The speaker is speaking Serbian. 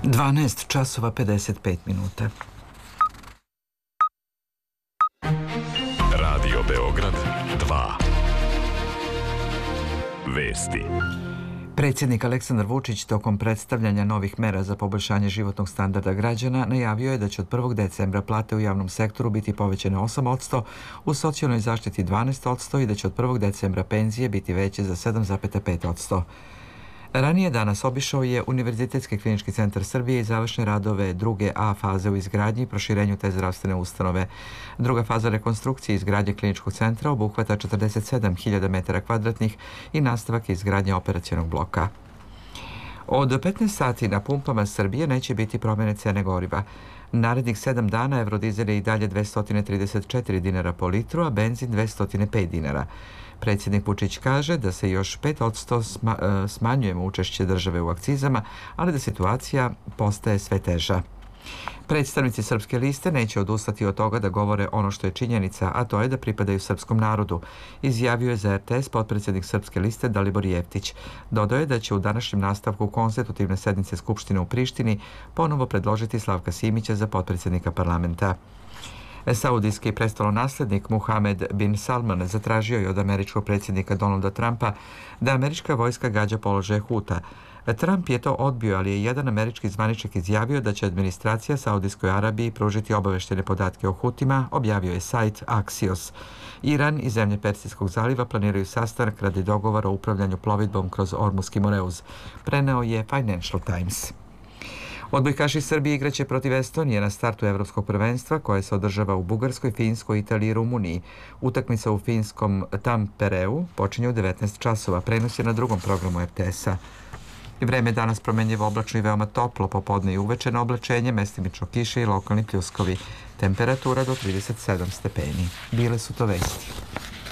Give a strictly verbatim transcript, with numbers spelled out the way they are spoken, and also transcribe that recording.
dvanaest časova pedeset pet minuta. Radio Beograd dva. Vesti. Predsjednik Aleksandar Vučić tokom predstavljanja novih mera za poboljšanje životnog standarda građana najavio je da će od prvog decembra plate u javnom sektoru biti povećane osam posto, u socijalnoj zaštiti dvanaest posto i da će od prvog decembra penzije biti veće za sedam zarez pet posto. Ranije danas obišao je Univerzitetski klinički centar Srbije i završne radove druge A faze u izgradnji i proširenju te zdravstvene ustanove. Druga faza rekonstrukcije i izgradnje kliničkog centra obuhvata četrdeset sedam hiljada metara kvadratnih i nastavak izgradnje operacionog bloka. Od petnaest sati na pumpama Srbije neće biti promjene cene goriva. Narednih sedam dana evrodizel je i dalje dvesta trideset četiri dinara po litru, a benzin dvesta pet dinara. Predsjednik Vučić kaže da se još pet posto smanjuje učešće države u akcizama, ali da situacija postaje sve teža. Predstavnici Srpske liste neće odustati od toga da govore ono što je činjenica, a to je da pripadaju srpskom narodu, izjavio je za er te es potpredsjednik Srpske liste Dalibor Jeftić. Dodao je da će u današnjem nastavku konstitutivne sednice Skupštine u Prištini ponovo predložiti Slavka Simića za potpredsjednika parlamenta. Saudijski prestolonaslednik Muhamed bin Salman zatražio je od američkog predsjednika Donalda Trumpa da američka vojska gađa položaje Huta. Trump je to odbio, ali je jedan američki zvaničnik izjavio da će administracija Saudijskoj Arabiji pružiti obaveštene podatke o Hutima, objavio je sajt Axios. Iran i zemlje Persijskog zaliva planiraju sastanak radi dogovora o upravljanju plovidbom kroz Ormuski Moreuz, preneo je Financial Times. Odbojkaši Srbije igraće protiv Estonije na startu Evropskog prvenstva koje se održava u Bugarskoj, Finskoj, Italiji i Rumuniji. Utakmica u finskom Tampereu počinje u devetnaest časova. Prenos je na drugom programu er te es-a. Vreme je danas promenljivo, oblačno i veoma toplo, popodne i uveče na oblačenje, mestimično kiše i lokalni pljuskovi. Temperatura do trideset sedam stepeni. Bile su to vesti.